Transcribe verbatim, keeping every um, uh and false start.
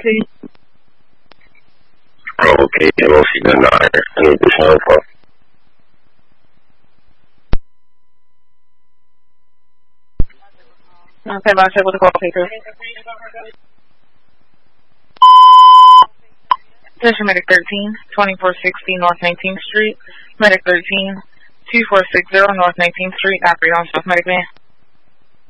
see. Okay, M O C nine. I need this info. Okay, I'll check with the call taker. Attention Medic thirteen, twenty-four sixty North nineteenth Street. Medic thirteen, two four six zero North nineteenth Street. Operate on South Medic Man.